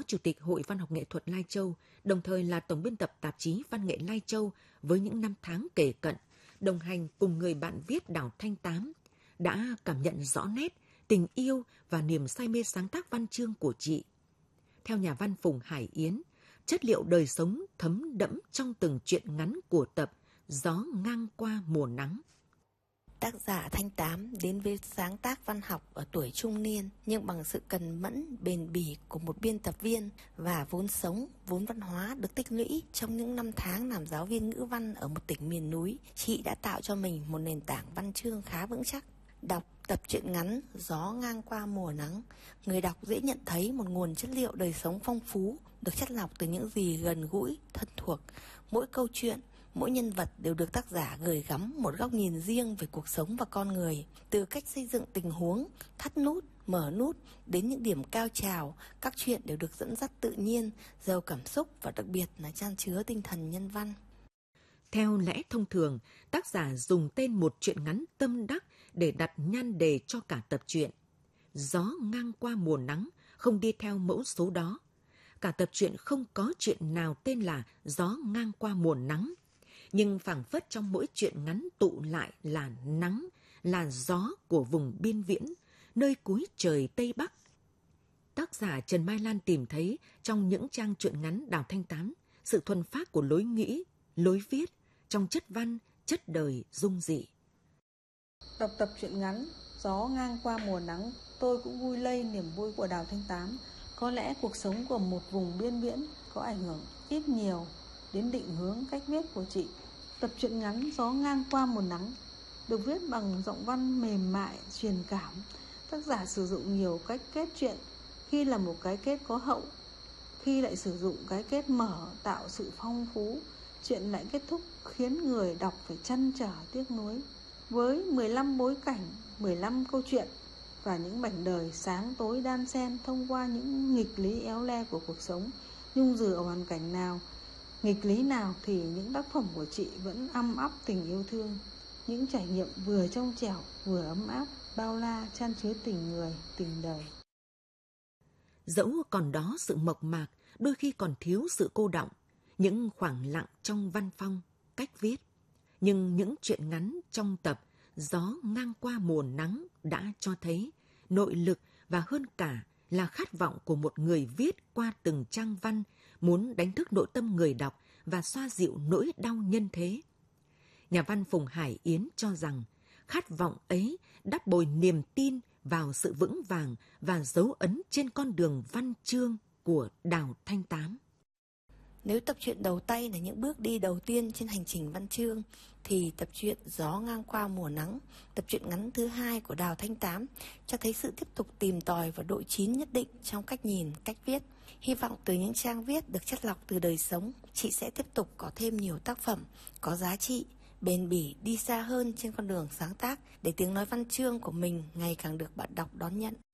Chủ tịch Hội Văn học Nghệ thuật Lai Châu, đồng thời là tổng biên tập tạp chí Văn nghệ Lai Châu với những năm tháng kề cận, đồng hành cùng người bạn viết Đào Thanh Tám, đã cảm nhận rõ nét tình yêu và niềm say mê sáng tác văn chương của chị. Theo nhà văn Phùng Hải Yến, chất liệu đời sống thấm đẫm trong từng truyện ngắn của tập Gió ngang qua mùa nắng. Tác giả Thanh Tám đến với sáng tác văn học ở tuổi trung niên, nhưng bằng sự cần mẫn, bền bỉ của một biên tập viên và vốn sống, vốn văn hóa được tích lũy trong những năm tháng làm giáo viên ngữ văn ở một tỉnh miền núi, chị đã tạo cho mình một nền tảng văn chương khá vững chắc. Đọc tập truyện ngắn Gió ngang qua mùa nắng, người đọc dễ nhận thấy một nguồn chất liệu đời sống phong phú, được chắt lọc từ những gì gần gũi, thân thuộc. Mỗi câu chuyện, mỗi nhân vật đều được tác giả gửi gắm một góc nhìn riêng về cuộc sống và con người. Từ cách xây dựng tình huống, thắt nút, mở nút đến những điểm cao trào, các chuyện đều được dẫn dắt tự nhiên, giàu cảm xúc và đặc biệt là chan chứa tinh thần nhân văn. Theo lẽ thông thường, tác giả dùng tên một truyện ngắn tâm đắc để đặt nhan đề cho cả tập truyện. Gió ngang qua mùa nắng không đi theo mẫu số đó. Cả tập truyện không có chuyện nào tên là Gió ngang qua mùa nắng, nhưng phảng phất trong mỗi truyện ngắn tụ lại là nắng, là gió của vùng biên viễn, nơi cuối trời Tây Bắc. Tác giả Trần Mai Lan tìm thấy trong những trang truyện ngắn Đào Thanh Tám sự thuần phác của lối nghĩ, lối viết, trong chất văn, chất đời dung dị. Đọc tập truyện ngắn Gió ngang qua mùa nắng, tôi cũng vui lây niềm vui của Đào Thanh Tám. Có lẽ cuộc sống của một vùng biên viễn có ảnh hưởng ít nhiều đến định hướng cách viết của chị. Tập truyện ngắn Gió ngang qua mùa nắng được viết bằng giọng văn mềm mại, truyền cảm. Tác giả sử dụng nhiều cách kết truyện, khi là một cái kết có hậu, khi lại sử dụng cái kết mở tạo sự phong phú. Chuyện lại kết thúc khiến người đọc phải trăn trở tiếc nuối. Với 15 bối cảnh, 15 câu chuyện và những mảnh đời sáng tối đan xen thông qua những nghịch lý éo le của cuộc sống, nhung dừa ở hoàn cảnh nào, nghịch lý nào thì những tác phẩm của chị vẫn âm ấp tình yêu thương. Những trải nghiệm vừa trong trẻo, vừa ấm áp, bao la, chan chứa tình người, tình đời. Dẫu còn đó sự mộc mạc, đôi khi còn thiếu sự cô đọng, những khoảng lặng trong văn phong, cách viết. Nhưng những truyện ngắn trong tập Gió ngang qua mùa nắng đã cho thấy nội lực và hơn cả là khát vọng của một người viết qua từng trang văn, muốn đánh thức nội tâm người đọc và xoa dịu nỗi đau nhân thế. Nhà văn Phùng Hải Yến cho rằng khát vọng ấy đắp bồi niềm tin vào sự vững vàng và dấu ấn trên con đường văn chương của Đào Thanh Tám. Nếu tập truyện đầu tay là những bước đi đầu tiên trên hành trình văn chương, thì tập truyện Gió ngang qua mùa nắng, tập truyện ngắn thứ hai của Đào Thanh Tám, cho thấy sự tiếp tục tìm tòi và độ chín nhất định trong cách nhìn, cách viết. Hy vọng từ những trang viết được chắt lọc từ đời sống, chị sẽ tiếp tục có thêm nhiều tác phẩm có giá trị, bền bỉ đi xa hơn trên con đường sáng tác, để tiếng nói văn chương của mình ngày càng được bạn đọc đón nhận.